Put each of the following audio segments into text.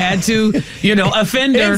had to, offend her.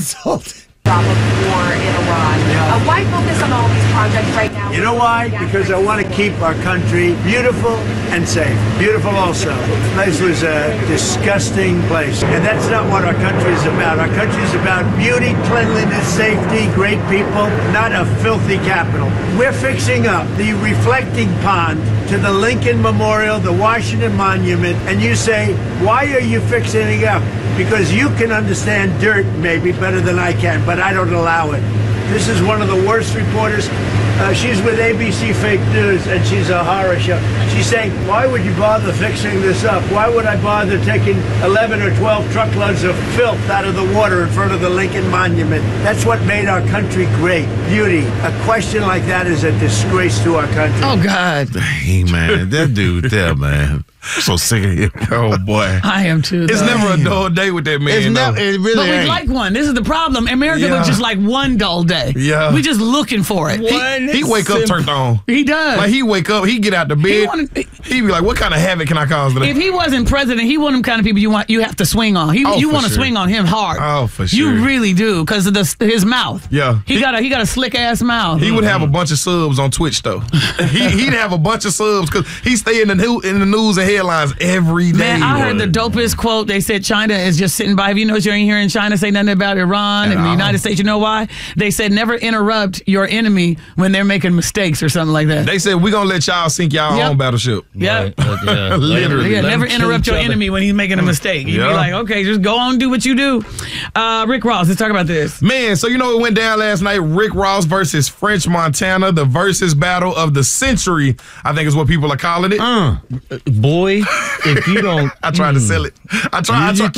Of war in Iran. Why focus on all these projects right now? You know why? Because I want to keep our country beautiful and safe. Beautiful also. The place was a disgusting place. And that's not what our country is about. Our country is about beauty, cleanliness, safety, great people, not a filthy capital. We're fixing up the reflecting pond to the Lincoln Memorial, the Washington Monument, and you say, why are you fixing it up? Because you can understand dirt maybe better than I can, but I don't allow it. This is one of the worst reporters. She's with ABC Fake News, and she's a horror show. She's saying, why would you bother fixing this up? Why would I bother taking 11 or 12 truckloads of filth out of the water in front of the Lincoln Monument? That's what made our country great. Beauty. A question like that is a disgrace to our country. Oh, God. Hey, man, that dude there, man. I'm so sick of him. Oh, boy. I am too. It's never a dull day with that man. It really But we ain't. like one. This is the problem. America looks just like one dull day. Yeah. We just looking for it. He wake up turned on. He does. Like, he wake up, he get out the bed. He be like, what kind of havoc can I cause today? If he wasn't president, he one of them kind of people you have to swing on. You want to swing on him hard. Oh, for sure. You really do, because of his mouth. Yeah. He got a slick ass mouth. He would have a bunch of subs on Twitch, though. He'd have a bunch of subs because he stay in the news and headlines every day. Man, I heard the dopest quote. They said China is just sitting by. Have you noticed you ain't hearing China say nothing about Iran and the United States? You know why? They said never interrupt your enemy when they're making mistakes or something like that. They said we're going to let y'all sink y'all own battleship. Yeah. Right. Literally. Yeah, never interrupt your enemy when he's making a mistake. You'd be like, okay, just go on and do what you do. Rick Ross, let's talk about this. Man, so it went down last night. Rick Ross versus French Montana, the versus battle of the century, I think is what people are calling it. Boy, if you don't... I tried to sell it. I tried to sell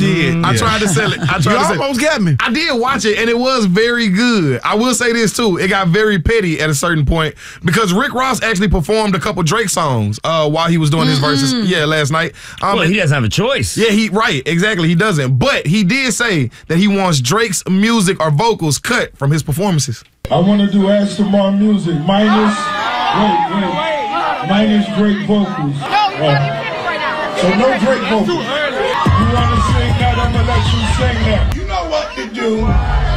it. You almost got me. I did watch it, and it was very good. I will say this, too. It got very petty at a certain point because Rick Ross actually performed a couple Drake songs while he was doing his verses last night. Well, he doesn't have a choice. Yeah, right. Exactly. He doesn't. But he did say that he wants Drake's music or vocals cut from his performances. I want to do Aston Martin music minus Drake vocals. So no Drake vocals. You want to sing that? I'm going to let you sing that. You know what to do.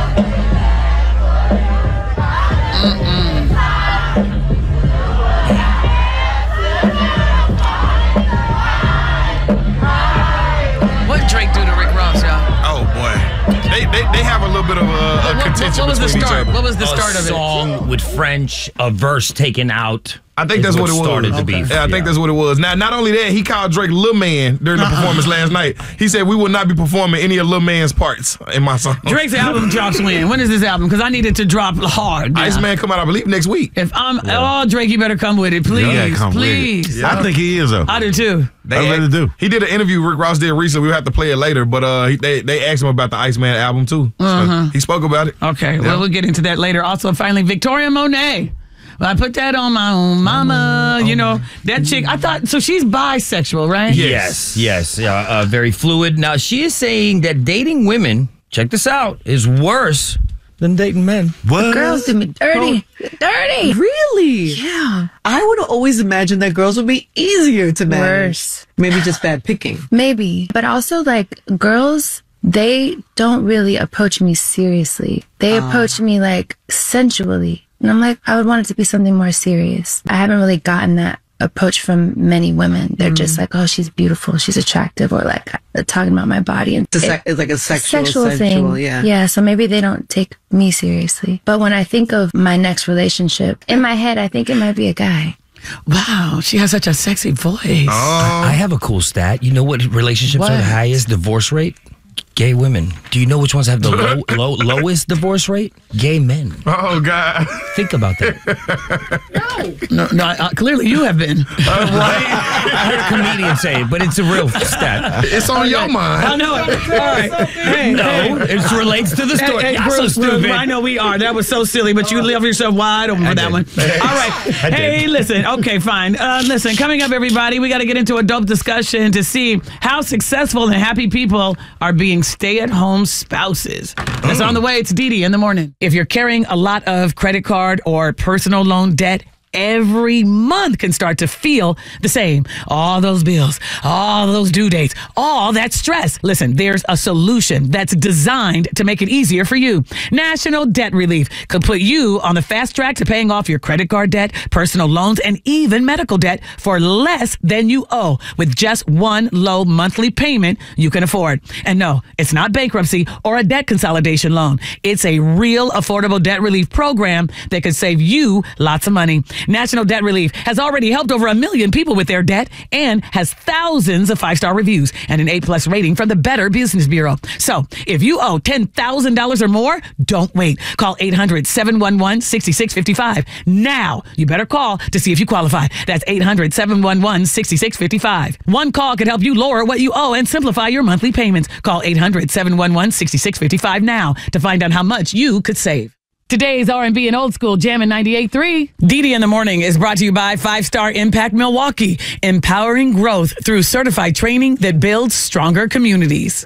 What Drake do to Rick Ross, y'all? Oh, boy. They have a little bit of a contention between each other. What was the start of it? A song with French, a verse taken out. I think that's what it was. Started the beef. Yeah, I think that's what it was. Now, not only that, he called Drake Lil Man during the performance last night. He said, we will not be performing any of Lil Man's parts in my song. Drake's album drops when? When is this album? Because I need it to drop hard. Now. Iceman come out, I believe, next week. If I'm Drake, you better come with it, please. Please. Yeah. I think he is, though. I do, too. I really do. He did an interview Rick Ross did recently. We'll have to play it later, but they asked him about the Iceman album, too. So he spoke about it. Okay, well, we'll get into that later. Also, finally, Victoria Monet. Well, I put that on my own mama. That chick, I thought, so she's bisexual, right? Yes. Very fluid. Now, she is saying that dating women, check this out, is worse than dating men. What? Girls do me dirty. Dirty. Really? Yeah. I would always imagine that girls would be easier to manage. Worse. Maybe just bad picking. Maybe. But also, like, girls, they don't really approach me seriously. They approach me, like, sensually. And I'm like, I would want it to be something more serious. I haven't really gotten that approach from many women. They're just like, oh, she's beautiful, she's attractive, or like talking about my body. And It's like a sexual thing. Yeah. Yeah, so maybe they don't take me seriously. But when I think of my next relationship, in my head, I think it might be a guy. Wow, she has such a sexy voice. I have a cool stat. You know what relationships are the highest divorce rate? Gay women. Do you know which ones have the lowest divorce rate? Gay men. Oh, God. Think about that. No, clearly you have been. Right? I heard a comedian say it, but it's a real stat. It's on your mind. I know it. All right. Hey, it relates to the story. Hey, Y'all so Bruce, stupid. I know we are. That was so silly, but you left yourself wide open for that one. All right. Hey, listen. Okay, fine. Listen, coming up, everybody, we got to get into a dope discussion to see how successful and happy people are being stay-at-home spouses. That's on the way. It's Didi in the morning. If you're carrying a lot of credit card or personal loan debt, every month can start to feel the same. All those bills, all those due dates, all that stress. Listen, there's a solution that's designed to make it easier for you. National Debt Relief could put you on the fast track to paying off your credit card debt, personal loans, and even medical debt for less than you owe with just one low monthly payment you can afford. And no, it's not bankruptcy or a debt consolidation loan. It's a real affordable debt relief program that could save you lots of money. National Debt Relief has already helped over 1 million people with their debt and has thousands of 5-star reviews and an A+ rating from the Better Business Bureau. So if you owe $10,000 or more, don't wait. Call 800-711-6655. Now, you better call to see if you qualify. That's 800-711-6655. One call could help you lower what you owe and simplify your monthly payments. Call 800-711-6655 now to find out how much you could save. Today's R&B and old school Jammin' 98.3. Dee in the Morning is brought to you by 5-Star Impact Milwaukee, empowering growth through certified training that builds stronger communities.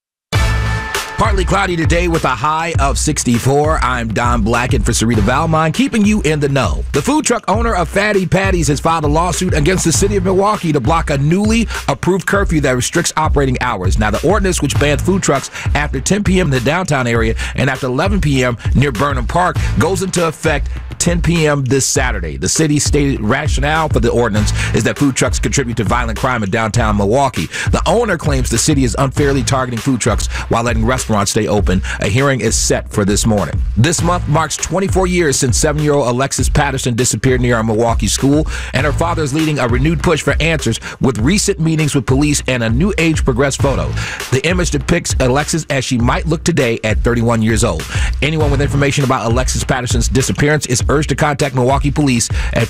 Partly cloudy today with a high of 64. I'm Don Blackett for Sarita Valmont, keeping you in the know. The food truck owner of Fatty Patty's has filed a lawsuit against the city of Milwaukee to block a newly approved curfew that restricts operating hours. Now, the ordinance, which bans food trucks after 10 p.m. in the downtown area and after 11 p.m. near Burnham Park, goes into effect 10 p.m. this Saturday. The city's stated rationale for the ordinance is that food trucks contribute to violent crime in downtown Milwaukee. The owner claims the city is unfairly targeting food trucks while letting restaurants stay open. A hearing is set for this morning. This month marks 24 years since 7-year-old Alexis Patterson disappeared near a Milwaukee school, and her father is leading a renewed push for answers with recent meetings with police and a new age-progressed photo. The image depicts Alexis as she might look today at 31 years old. Anyone with information about Alexis Patterson's disappearance is urged to contact Milwaukee Police at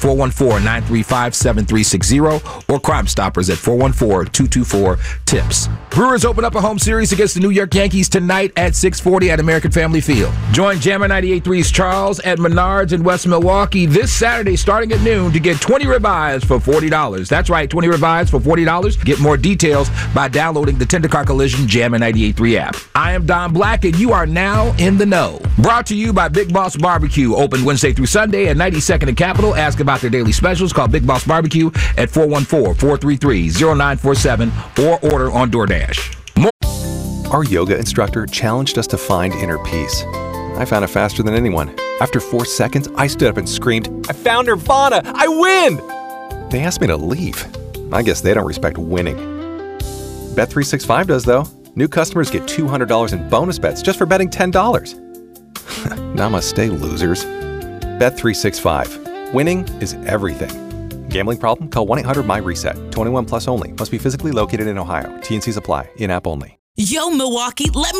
414-935-7360 or Crime Stoppers at 414-224-TIPS. Brewers open up a home series against the New York Yankees tonight at 6:40 at American Family Field. Join Jammin' 98.3's Charles at Menards in West Milwaukee this Saturday starting at noon to get 20 ribeyes for $40. That's right, 20 ribeyes for $40. Get more details by downloading the Tender Car Collision Jammin' 98.3 app. I am Don Black, and you are now in the know. Brought to you by Big Boss Barbecue. Open Wednesday through Sunday at 92nd and Capitol. Ask about their daily specials. Call Big Boss Barbecue at 414-433-0947 or order on DoorDash. Our yoga instructor challenged us to find inner peace. I found it faster than anyone. After 4 seconds, I stood up and screamed, "I found Nirvana! I win!" They asked me to leave. I guess they don't respect winning. Bet365 does, though. New customers get $200 in bonus bets just for betting $10. Namaste, losers. Bet365. Winning is everything. Gambling problem? Call 1-800-MY-RESET. 21 plus only. Must be physically located in Ohio. T&Cs apply. In-app only. Yo, Milwaukee, let me